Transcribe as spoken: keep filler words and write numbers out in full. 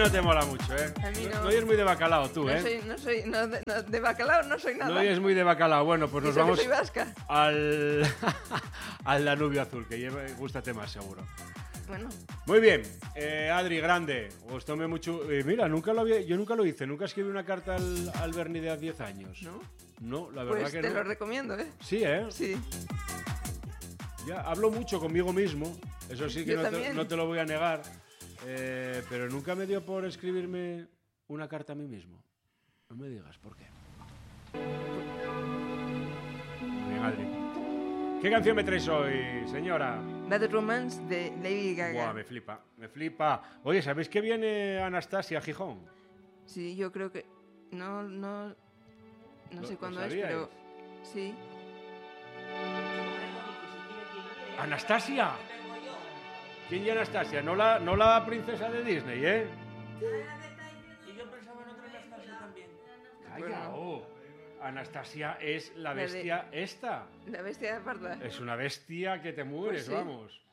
no te mola mucho, ¿eh? A mí no. No eres muy de bacalao tú, no ¿eh? Soy, no soy, no, de, no, de bacalao no soy nada. No eres muy de bacalao. Bueno, pues Y nos eso que vamos soy vasca. al, al Danubio Azul, que lleva, gústate más, seguro. Bueno. Muy bien, eh, Adri, grande. Gustóme mucho. Eh, mira, nunca lo había, yo nunca lo hice, nunca escribí una carta al, al Berni de hace diez años. ¿No? No, la verdad Pues que te no. lo recomiendo, ¿eh? Sí, ¿eh? Sí. Ya, hablo mucho conmigo mismo, eso sí que Yo no te, también. no te lo voy a negar, eh, pero nunca me dio por escribirme una carta a mí mismo. No me digas por qué. Muy bien, Adri. ¿Qué canción me traes hoy, señora? Bad Romance de Lady Gaga. Buah, me flipa, me flipa. Oye, ¿sabéis que viene Anastasia a Gijón? Sí, yo creo que... No, no... No ¿Lo- sé lo cuándo es, sabíais? pero... Sí. ¡Anastasia! ¿Quién y Anastasia? No la, no la princesa de Disney, ¿eh? Y yo pensaba en otra Anastasia también. Calla, oh. Anastasia es la La de- bestia esta. La bestia de parda. Es una bestia que te mueres, Pues sí. vamos.